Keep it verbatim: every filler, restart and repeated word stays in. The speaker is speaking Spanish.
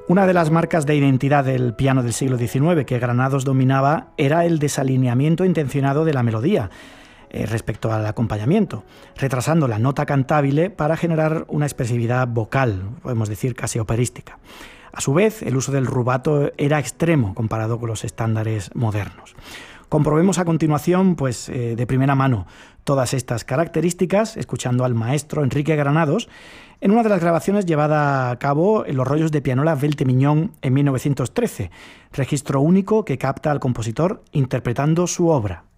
Una de las marcas de identidad del piano del siglo diecinueve que Granados dominaba era el desalineamiento intencionado de la melodía eh, respecto al acompañamiento, retrasando la nota cantable para generar una expresividad vocal, podemos decir casi operística. A su vez, el uso del rubato era extremo comparado con los estándares modernos. Comprobemos a continuación, pues, eh, de primera mano todas estas características, escuchando al maestro Enrique Granados en una de las grabaciones llevada a cabo en los rollos de pianola Velte Mignon en mil novecientos trece, registro único que capta al compositor interpretando su obra.